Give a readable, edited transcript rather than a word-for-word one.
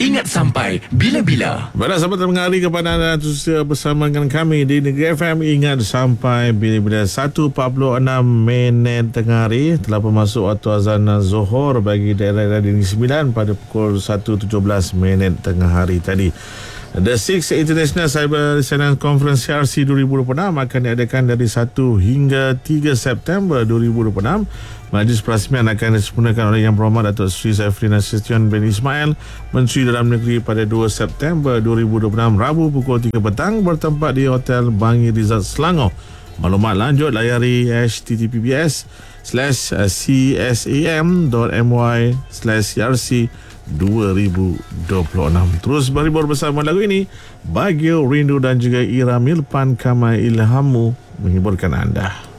Ingat sampai bila-bila. Baiklah sahabat mengari kepada anda terus bersama dengan kami di Negeri FM. Ingat sampai bila-bila. 1.46 minit tengah hari telah masuk waktu azan Zuhur bagi daerah di Negeri Sembilan pada pukul 1.17 minit tengah hari tadi. The Sixth International Cyber Resilience Conference CRC 2026 akan diadakan dari 1 hingga 3 September 2026. Majlis perasmian akan disempurnakan oleh Yang Berhormat Datuk Seri Saifudin Nasution bin Ismail, Menteri Dalam Negeri pada 2 September 2026 Rabu pukul 3 petang bertempat di Hotel Bangi Rizal Selangor. Maklumat lanjut layari https://csam.my/crc 2026. Terus berhibur bersama lagu ini, Bagio Rindu dan juga Ira Milpan Kamai Ilhamu menghiburkan anda.